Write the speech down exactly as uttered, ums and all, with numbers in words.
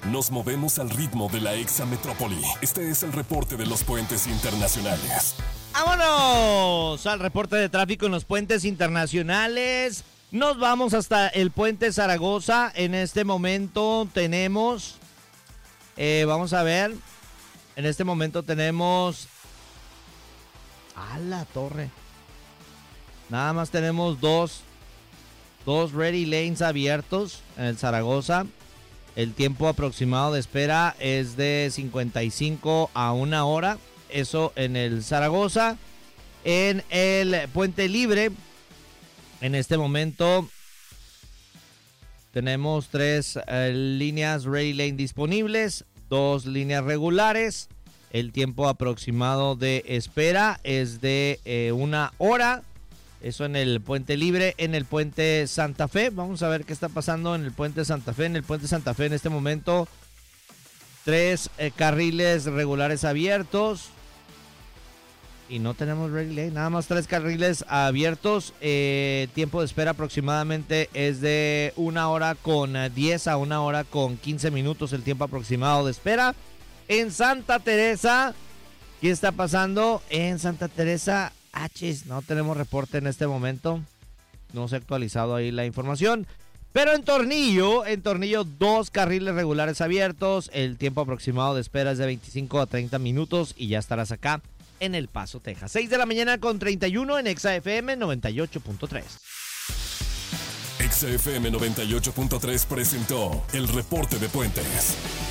Nos movemos al ritmo de la exametrópoli. Este es el reporte de los puentes internacionales. ¡Vámonos! Al reporte de tráfico en los puentes internacionales. Nos vamos hasta el puente Zaragoza. En este momento tenemos... Eh, vamos a ver. En este momento tenemos... ¡A la torre! Nada más tenemos dos... Dos ready lanes abiertos en el Zaragoza. El tiempo aproximado de espera es de cincuenta y cinco a una hora. Eso en el Zaragoza. En el Puente Libre, en este momento, tenemos tres eh, líneas ready lane disponibles. Dos líneas regulares. El tiempo aproximado de espera es de eh, una hora. Eso en el Puente Libre. En el Puente Santa Fe, vamos a ver qué está pasando en el Puente Santa Fe. En el Puente Santa Fe en este momento, tres eh, carriles regulares abiertos. Y no tenemos ready lane, nada más tres carriles abiertos. Eh, tiempo de espera aproximadamente es de una hora con diez a una hora con quince minutos. El tiempo aproximado de espera. En Santa Teresa, ¿qué está pasando? En Santa Teresa... Hachis, no tenemos reporte en este momento. No se ha actualizado ahí la información. Pero en Tornillo, en Tornillo, dos carriles regulares abiertos. El tiempo aproximado de espera es de veinticinco a treinta minutos. Y ya estarás acá en El Paso, Texas. seis de la mañana con treinta y uno en Exa F M noventa y ocho punto tres. Exa F M noventa y ocho punto tres presentó el reporte de puentes.